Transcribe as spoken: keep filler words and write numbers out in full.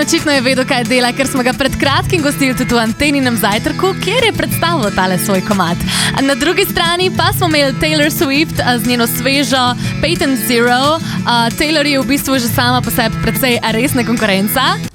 očitno je vedel, kaj dela, ker smo ga pred kratkim gostili tudi v Anteninem zajtrku, kjer je predstavil tale svoj komad. Na drugi strani pa smo imeli Taylor Swift z njeno svežo Patent Zero. Uh, Taylor je v bistvu že sama po sebi precej resna konkurenca.